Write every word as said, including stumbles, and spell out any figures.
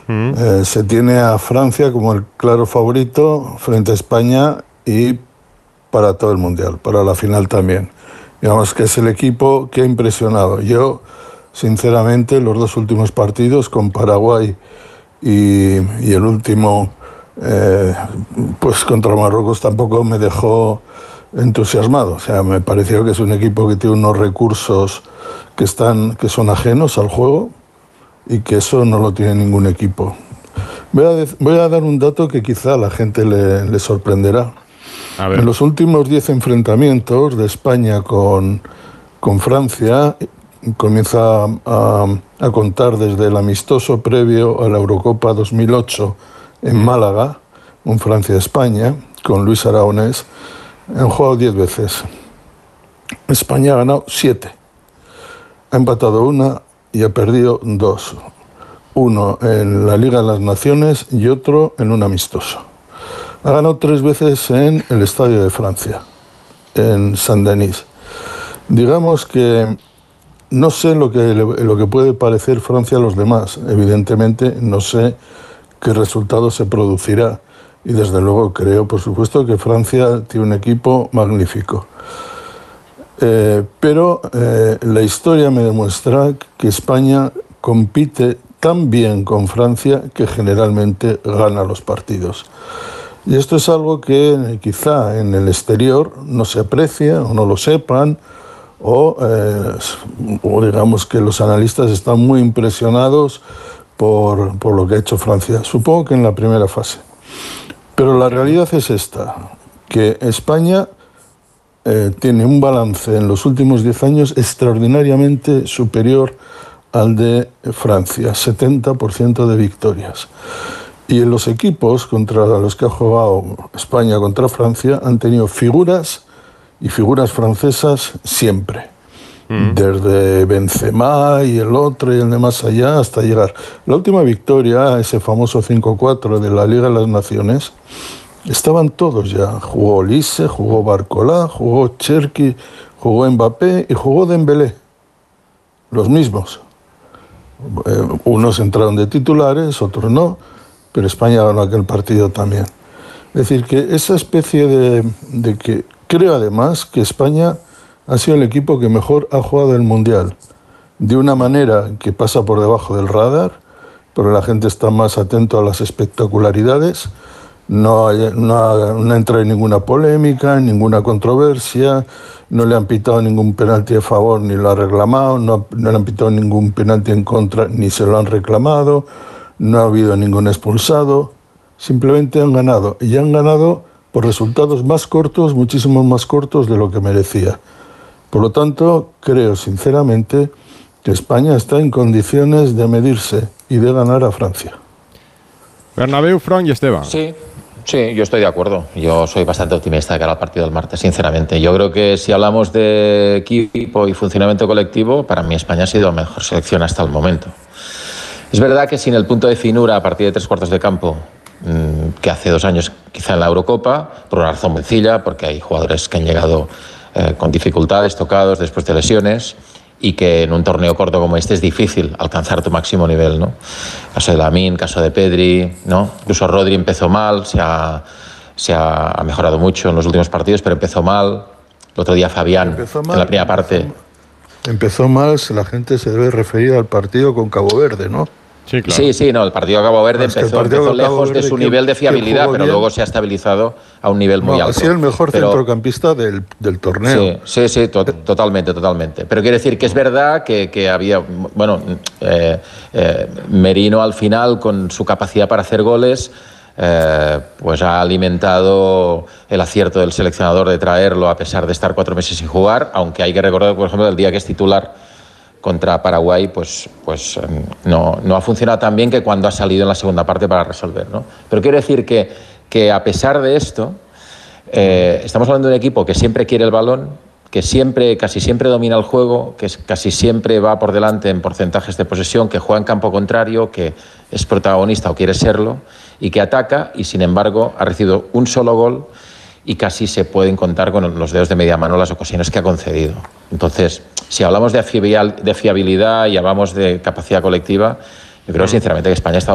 Mm. Eh, se tiene a Francia como el claro favorito frente a España y para todo el Mundial, para la final también. Digamos que es el equipo que ha impresionado. Yo, sinceramente, los dos últimos partidos con Paraguay y, y el último, eh, pues contra Marruecos, tampoco me dejó entusiasmado. O sea, me pareció que es un equipo que tiene unos recursos que, están, que son ajenos al juego y que eso no lo tiene ningún equipo. Voy a, de, voy a dar un dato que quizá a la gente le, le sorprenderá. A ver. En los últimos diez enfrentamientos de España con, con Francia, comienza a, a contar desde el amistoso previo a la Eurocopa dos mil ocho en Málaga, un Francia-España, con Luis Aragonés, han jugado diez veces. España ha ganado siete. Ha empatado una y ha perdido dos. Uno en la Liga de las Naciones y otro en un amistoso. Ha ganado tres veces en el Estadio de Francia, en Saint-Denis. Digamos que no sé lo que, lo que puede parecer Francia a los demás. Evidentemente no sé qué resultado se producirá. Y desde luego creo, por supuesto, que Francia tiene un equipo magnífico. Eh, pero eh, la historia me demuestra que España compite tan bien con Francia que generalmente gana los partidos. Y esto es algo que quizá en el exterior no se aprecia o no lo sepan, o, eh, o digamos que los analistas están muy impresionados por, por lo que ha hecho Francia. Supongo que en la primera fase. Pero la realidad es esta, que España eh, tiene un balance en los últimos diez años extraordinariamente superior al de Francia, setenta por ciento de victorias. Y en los equipos contra los que ha jugado España contra Francia han tenido figuras y figuras francesas siempre. Mm. Desde Benzema y el otro y el de más allá hasta llegar. La última victoria, ese famoso cinco cuatro de la Liga de las Naciones, estaban todos ya. Jugó Olise, jugó Barcola, jugó Cherki, jugó Mbappé y jugó Dembélé. Los mismos. Eh, unos entraron de titulares, otros no, pero España ganó aquel partido también. Es decir, que esa especie de, de que creo además que España ha sido el equipo que mejor ha jugado el Mundial, de una manera que pasa por debajo del radar, pero la gente está más atento a las espectacularidades, no, hay, no, ha, no entra en ninguna polémica, en ninguna controversia, no le han pitado ningún penalti a favor ni lo ha reclamado, no, no le han pitado ningún penalti en contra ni se lo han reclamado, no ha habido ningún expulsado, simplemente han ganado, y han ganado por resultados más cortos, muchísimo más cortos de lo que merecía. Por lo tanto, creo sinceramente que España está en condiciones de medirse y de ganar a Francia. Bernabéu, Fran y Esteban. Sí, sí, yo estoy de acuerdo. Yo soy bastante optimista de cara al partido del martes, sinceramente. Yo creo que si hablamos de equipo y funcionamiento colectivo, para mí España ha sido la mejor selección hasta el momento. Es verdad que sin el punto de finura a partir de tres cuartos de campo, que hace dos años quizá en la Eurocopa, por una razón muy sencilla, porque hay jugadores que han llegado eh, con dificultades, tocados después de lesiones, y que en un torneo corto como este es difícil alcanzar tu máximo nivel, ¿no? Caso de Lamine, caso de Pedri, ¿no? Incluso Rodri empezó mal, se ha, se ha mejorado mucho en los últimos partidos, pero empezó mal. El otro día Fabián, mal, en la primera parte... Empezó mal, la gente se debe referir al partido con Cabo Verde, ¿no? Sí, claro. sí, sí, no, el partido de Cabo Verde es empezó, empezó lejos Verde de su nivel de fiabilidad, pero bien. Luego se ha estabilizado a un nivel muy no, alto. Ha sido el mejor pero, centrocampista del, del torneo. Sí, sí, sí, to totalmente, totalmente. Pero quiero decir que es verdad que, que había, bueno, eh, eh, Merino al final, con su capacidad para hacer goles, eh, pues ha alimentado el acierto del seleccionador de traerlo a pesar de estar cuatro meses sin jugar, aunque hay que recordar, por ejemplo, el día que es titular contra Paraguay, pues, pues no, no ha funcionado tan bien que cuando ha salido en la segunda parte para resolver, ¿no? Pero quiero decir que, que a pesar de esto, eh, estamos hablando de un equipo que siempre quiere el balón, que siempre, casi siempre domina el juego, que casi siempre va por delante en porcentajes de posesión, que juega en campo contrario, que es protagonista o quiere serlo, y que ataca, y sin embargo ha recibido un solo gol y casi se pueden contar con los dedos de media mano las ocasiones que ha concedido. Entonces, si hablamos de fiabilidad y hablamos de capacidad colectiva, yo creo sinceramente que España está